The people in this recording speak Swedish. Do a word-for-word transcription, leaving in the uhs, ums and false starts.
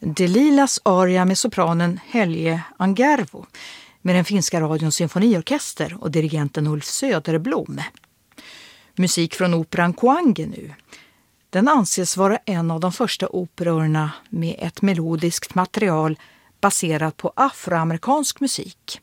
Delilas aria med sopranen Helge Angervo med den finska radions symfoniorkester och dirigenten Ulf Söderblom. Musik från operan Kwange nu. Den anses vara en av de första operorna med ett melodiskt material baserat på afroamerikansk musik.